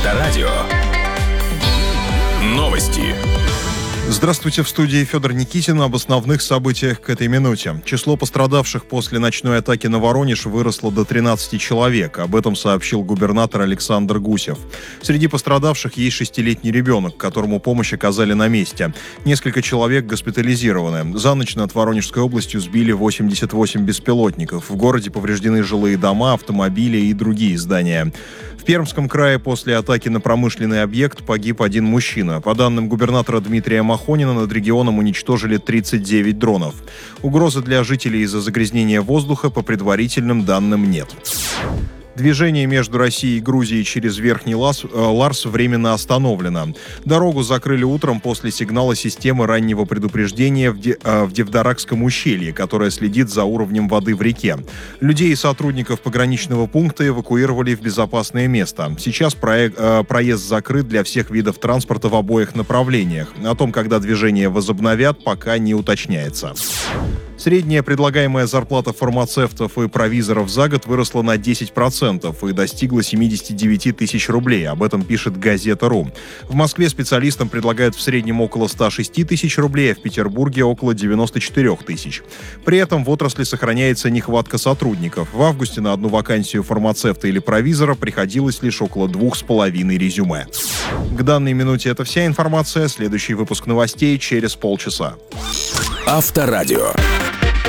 Авторадио. Новости. Здравствуйте, в студии Федор Никитин. Об основных событиях к этой минуте. Число пострадавших после ночной атаки на Воронеж выросло до 13 человек. Об этом сообщил губернатор Александр Гусев. Среди пострадавших есть 6-летний ребенок, которому помощь оказали на месте. Несколько человек госпитализированы. За ночь над Воронежской областью сбили 88 беспилотников. В городе повреждены жилые дома, автомобили и другие здания. В Пермском крае после атаки на промышленный объект погиб один мужчина. По данным губернатора Дмитрия Махонина, над регионом уничтожили 39 дронов. Угрозы для жителей из-за загрязнения воздуха по предварительным данным нет. Движение между Россией и Грузией через Верхний Ларс временно остановлено. Дорогу закрыли утром после сигнала системы раннего предупреждения в Девдаракском ущелье, которая следит за уровнем воды в реке. Людей и сотрудников пограничного пункта эвакуировали в безопасное место. Сейчас проезд закрыт для всех видов транспорта в обоих направлениях. О том, когда движение возобновят, пока не уточняется. Средняя предлагаемая зарплата фармацевтов и провизоров за год выросла на 10% и достигла 79 тысяч рублей. Об этом пишет Газета.ру. В Москве специалистам предлагают в среднем около 106 тысяч рублей, а в Петербурге около 94 тысяч. При этом в отрасли сохраняется нехватка сотрудников. В августе на одну вакансию фармацевта или провизора приходилось лишь около 2,5 резюме. К данной минуте это вся информация. Следующий выпуск новостей через полчаса. Авторадио.